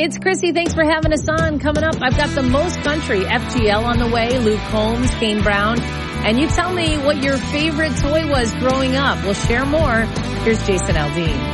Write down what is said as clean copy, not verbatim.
It's Chrissy. Thanks for having us on. Coming up, I've got the most country FGL on the way. Luke Combs, Kane Brown. And you tell me what your favorite toy was growing up. We'll share more. Here's Jason Aldean.